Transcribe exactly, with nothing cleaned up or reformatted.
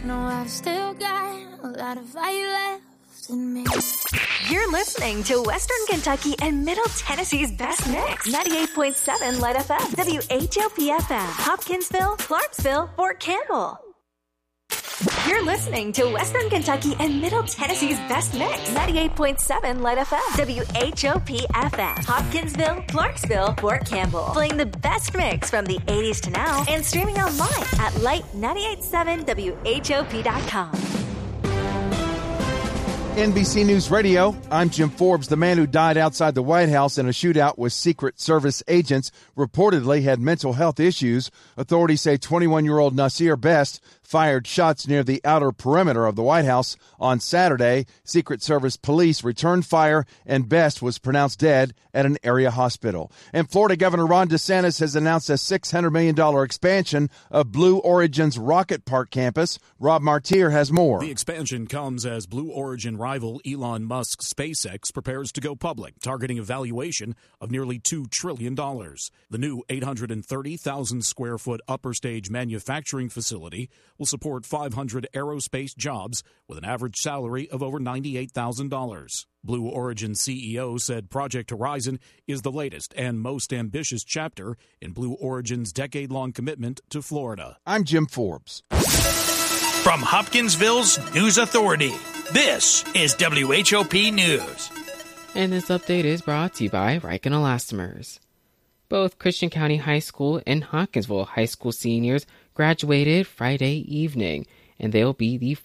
No, I've still got a lot of fire left in me. You're listening to Western Kentucky and Middle Tennessee's best mix. ninety-eight point seven Light F M, W H O P F M, Hopkinsville, Clarksville, Fort Campbell. You're listening to Western Kentucky and Middle Tennessee's best mix. ninety-eight point seven Light F M, W H O P F M, Hopkinsville, Clarksville, Fort Campbell. Playing the best mix from the eighties to now and streaming online at light nine eight seven W H O P dot com. N B C News Radio, I'm Jim Forbes. The man who died outside the White House in a shootout with Secret Service agents reportedly had mental health issues. Authorities say twenty-one-year-old Nasir Best fired shots near the outer perimeter of the White House on Saturday. Secret Service police returned fire, and Best was pronounced dead at an area hospital. And Florida Governor Ron DeSantis has announced a six hundred million dollars expansion of Blue Origin's Rocket Park campus. Rob Martier has more. The expansion comes as Blue Origin rival Elon Musk's SpaceX prepares to go public, targeting a valuation of nearly two trillion dollars. The new eight hundred thirty thousand square foot upper stage manufacturing facility will support five hundred aerospace jobs with an average salary of over ninety-eight thousand dollars. Blue Origin C E O said Project Horizon is the latest and most ambitious chapter in Blue Origin's decade-long commitment to Florida. I'm Jim Forbes. From Hopkinsville's News Authority, this is W H O P News. And this update is brought to you by Riken Elastomers. Both Christian County High School and Hopkinsville High School seniors graduated Friday evening, and they'll be the